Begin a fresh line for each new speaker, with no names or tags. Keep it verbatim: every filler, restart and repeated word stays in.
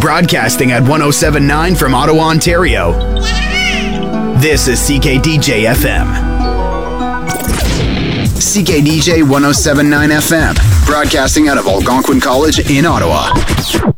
Broadcasting at one oh seven point nine from Ottawa, Ontario. This is C K D J F M. C K D J one oh seven point nine F M, broadcasting out of Algonquin College in Ottawa.